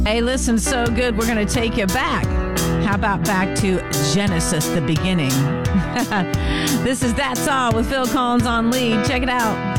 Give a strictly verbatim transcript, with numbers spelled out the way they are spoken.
Hey, listen, so good, we're going to take you back. How about back to Genesis, the beginning? This is That's All with Phil Collins on lead. Check it out.